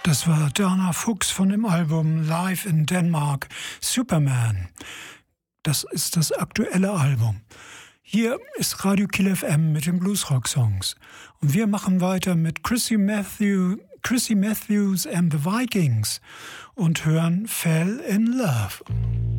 Das war Dana Fuchs von dem Album Live in Denmark, Superman. Das ist das aktuelle Album. Hier ist Radio Kiel FM mit den Bluesrock-Songs. Und wir machen weiter mit Chrissy Matthews and the Vikings und hören Fell in Love.